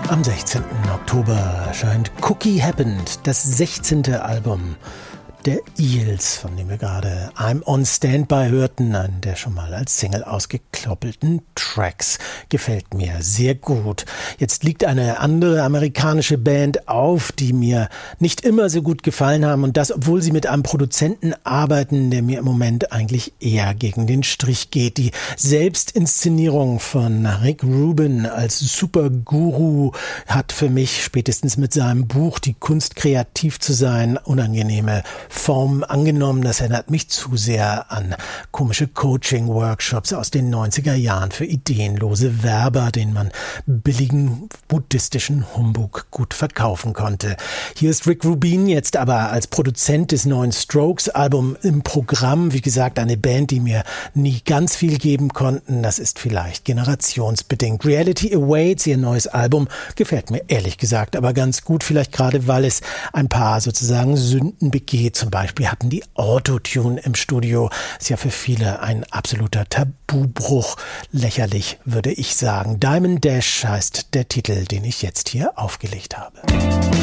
Am 16. Oktober erscheint Cookie Happened, das 16. Album der Eels, von dem wir gerade I'm on Standby hörten, einen der schon mal als Single ausgekloppelten Tracks. Gefällt mir sehr gut. Jetzt liegt eine andere amerikanische Band auf, die mir nicht immer so gut gefallen haben, und das, obwohl sie mit einem Produzenten arbeiten, der mir im Moment eigentlich eher gegen den Strich geht. Die Selbstinszenierung von Rick Rubin als Superguru hat für mich spätestens mit seinem Buch Die Kunst, kreativ zu sein, unangenehme Form angenommen. Das erinnert mich zu sehr an komische Coaching-Workshops aus den 90er Jahren für ideenlose Werber, denen man billigen buddhistischen Humbug gut verkaufen konnte. Hier ist Rick Rubin jetzt aber als Produzent des neuen Strokes-Albums im Programm. Wie gesagt, eine Band, die mir nie ganz viel geben konnten. Das ist vielleicht generationsbedingt. Reality Awaits, ihr neues Album, gefällt mir ehrlich gesagt aber ganz gut. Vielleicht gerade, weil es ein paar sozusagen Sünden begeht. Zum Beispiel hatten die Autotune im Studio. Ist ja für viele ein absoluter Tabubruch. Lächerlich, würde ich sagen. Diamond Dash heißt der Titel, den ich jetzt hier aufgelegt habe.